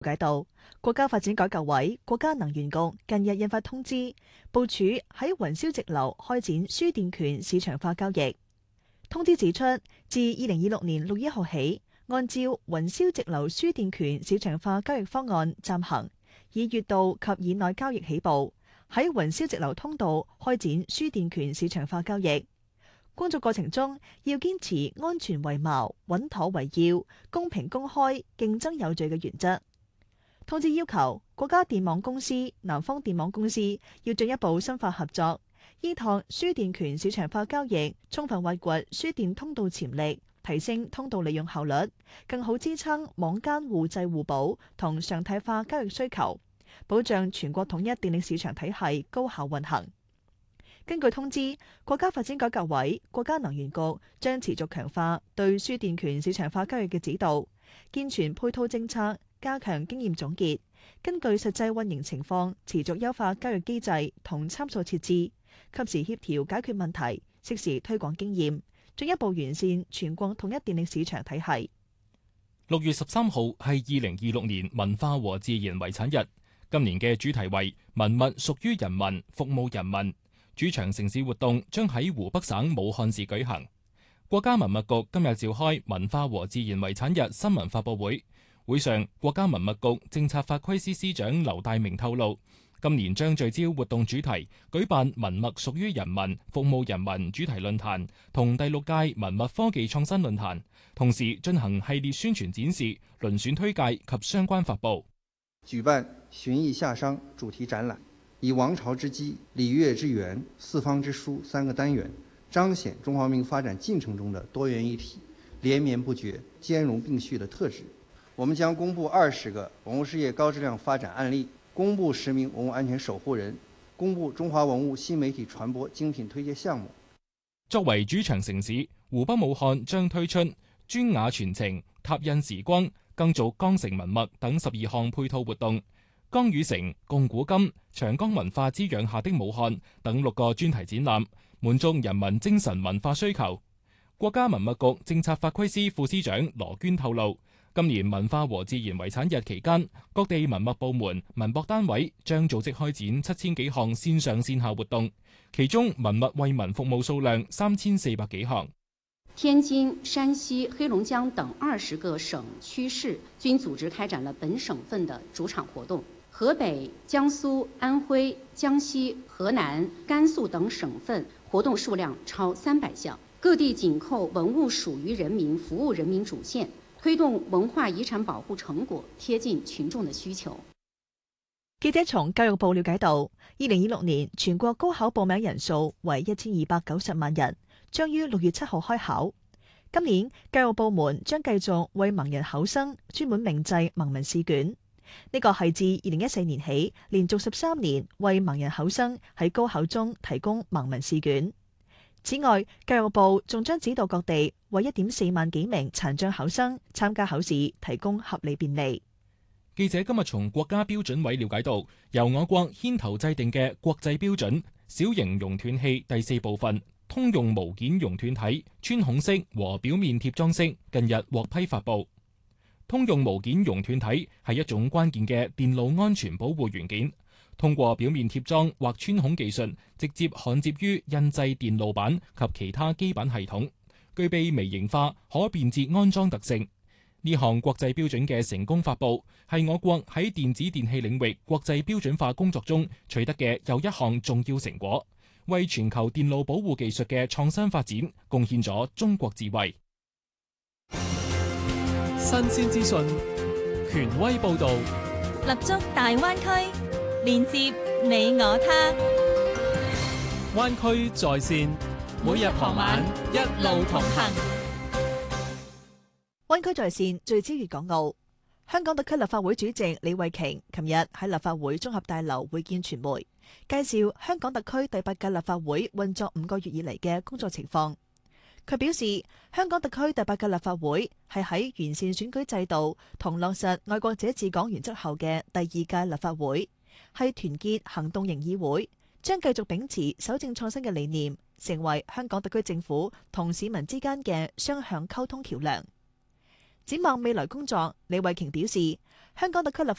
解到，國家發展改革委、國家能源局近日印發通知，部署喺雲霄直流開展輸電權市場化交易。通知指出，自2026年6月1號起，按照雲霄直流輸電權市場化交易方案暫行，以月度及以內交易起步，喺雲霄直流通道開展輸電權市場化交易。工作過程中要堅持安全為矛、穩妥為要、公平公開、競爭有序嘅原則。通知要求國家電網公司、南方電網公司要進一步深化合作，依託輸電權市場化交易，充分挖掘輸電通道潛力，提升通道利用效率，更好支撐網間互濟互補同常態化交易需求，保障全國統一電力市場體系高效運行。根據通知，國家發展改革委、國家能源局將持續強化對輸電權市場化交易嘅指導，健全配套政策，加強經驗總結，根據實際運營情況，持續優化交易機制同參數設置，及時協調解決問題，適時推廣經驗，進一步完善全國統一電力市場體系。 6月13號係2026年文化和自然遺產日，今年嘅主題為文物屬於人民，服務人民。主場城市活動將喺湖北省武漢市舉行。國家文物局今日召開文化和自然遺產日新聞發佈會，會上國家文物局政策法規司司長劉大明透露，今年將聚焦活動主題，舉辦文物屬於人民、服務人民主題論壇同第6屆文物科技創新論壇，同時進行系列宣傳展示、遴選推介及相關發佈。 舉辦尋異夏商主題展覽，以王朝之基、禮樂之源、四方之書3個單元，彰顯中華文明發展進程中的多元一體、連綿不絕、兼容並蓄的特質。我們將公布20個文物事業高質量發展案例，公布10名文物安全守護人，公布中華文物新媒體傳播精品推介項目。 作為主場城市，湖北武漢將推出磚瓦傳情、拓印時光、更造江城文物等12項配套活動。江禹城、共古今、長江文化滋養下的武漢等6個專題展覽，滿足人民精神文化需求。國家文物局政策法規司副司長羅娟透露，今年文化和自然遺產日期間，各地文物部門、文博單位將組織開展7000幾項線上線下活動，其中文物為民服務數量3400幾項。 天津、山西、黑龍江等20個省區市均組織開展了本省份的主場活動。河北、江蘇、安徽、江西、河南、甘肅等省份活動數量超300項，各地緊扣文物屬於人民、服務人民主線，推動文化遺產保護成果貼近群眾的需求。 記者從教育部了解到，2026年全國高考報名人數為1290萬人，將於6月7號開考。今年教育部門將繼續為盲人考生專門銘製盲文試卷。呢個係自2014年起，連續13年為盲人考生喺高考中提供盲文試卷。此外，教育部仲將指導各地為1.4萬幾名殘障考生參加考試提供合理便利。 記者今日從國家標準委了解到，由我國牽頭制定嘅國際標準小型熔斷器第4部分通用無件熔斷體穿孔式和表面貼裝式近日獲批發布。通用無件熔斷體係一種關鍵嘅電路安全保護元件，通過表面貼裝或穿孔技術，直接焊接於印製電路板及其他基板系統，具備微型化、可便捷安裝特性。呢項國際標準嘅成功發布，係我國喺電子電器領域國際標準化工作中取得嘅又一項重要成果，為全球電路保護技術嘅創新發展貢獻咗中國智慧。 新鮮資訊，權威報導， 立足大灣區，連接你我他。 灣區在線，每日傍晚一路同行。 灣區在線聚焦粵港澳。香港特區立法會主席李慧瓊琴日喺立法會綜合大樓會見傳媒，介紹香港特區第8屆立法會運作5個月以嚟嘅工作情況。佢表示，香港特區第8屆立法會係喺完善選舉制度同落實愛國者治港原則後嘅第2屆立法會，係團結行動型議會，將繼續秉持守正創新嘅理念，成為香港特區政府同市民之間嘅雙向溝通橋樑。展望未來工作，李慧瓊表示， 香港特區立法